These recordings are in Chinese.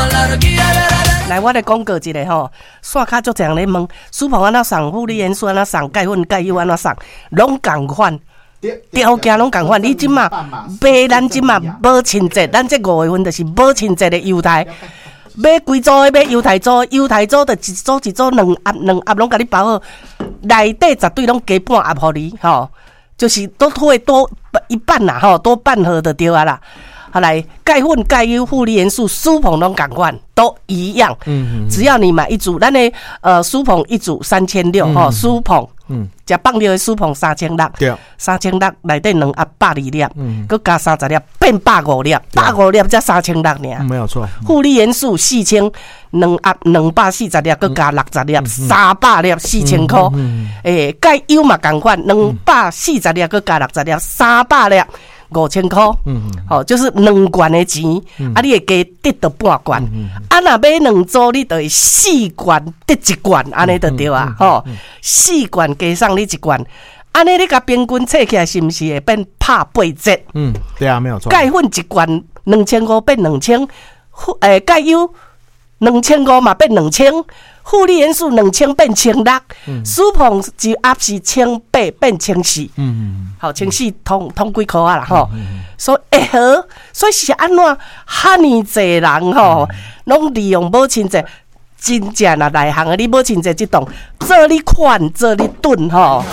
来，我来广告一下吼，线卡足常咧问，苏鹏安怎送，护理元素安怎送，钙粉钙油安怎送，拢共款，条件拢共款。你即马买咱即马母亲节，咱这5月份就是母亲节的优待。买几组的买犹太组，犹太组就一组两盒拢甲你包好，内底绝对拢加半盒互你吼，就是都会多一半啦吼，多半盒就对啊啦。好来，钙粉、钙油、护理元素、舒鹏拢共款，都一样。只要你买一组，咱的舒鹏一组3600吼，舒鹏。食放尿的舒鹏3600，对，3600内底2盒120粒，佮加30粒变150粒，150粒才3600尔， 没有错。 护理元素4000，2盒240粒，佮加60粒，300粒4000块。诶，钙油嘛共款，240粒佮加60粒，300粒。5000块，好，就是2罐的钱，啊，你会加得到半罐，啊，若买2组，你就会4罐得1罐，安尼就对啊，吼，4罐加上你1罐，安尼你甲平均测起来是毋是会变拍8折？ 对啊，没有错。 钙粉1罐2500变2000，钙油2500嘛变2000。护理元素2000变1600，舒鹏一盒是1800变1400，好1400通几块啊啦吼，所以会好，所以是安怎哈尼济人吼，拢利用母亲节，真正啊内行的你母亲节这档，做你款做你顿吼。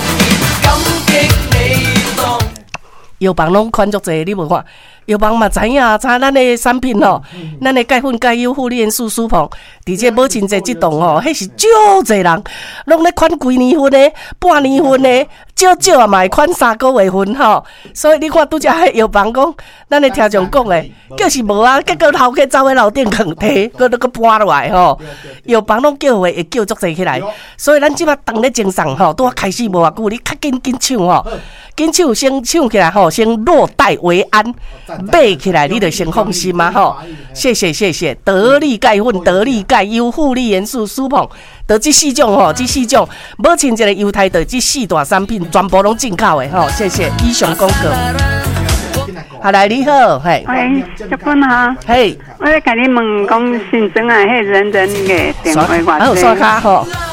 药房拢款足济，你无看？药房嘛知影咱的产品吼，咱的钙粉、钙油、护理元素、舒鹏，而且母亲节这档吼，迄是足济人拢咧款规年份的、半年份的，少啊嘛会款3个月份吼。所以你看拄则迄药房讲，咱的听众讲的，叫是无啊，结果头去走喺楼顶扛摕，搁搬落来吼。药房拢叫会叫足济起来，所以咱即摆当咧精神吼，拄啊开始无偌久，你较紧抢吼。紧抢先抢起来吼，先落袋为安，买起来你就先放心嘛吼。谢谢，得力钙粉、得力钙油、护理元素、舒鹏，得这4种吼，这4种母亲节的犹太的这4大产品全部拢进口的吼。谢谢，以上广告。好来，你好，嘿， 喂，结婚哈， 嘿， 我咧甲你问讲新增啊，迄人的电话还有刷卡吼。